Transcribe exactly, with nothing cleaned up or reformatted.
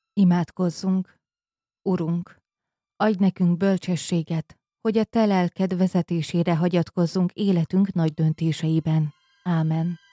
Imádkozzunk! Urunk, adj nekünk bölcsességet, hogy a Te lelked vezetésére hagyatkozzunk életünk nagy döntéseiben. Ámen.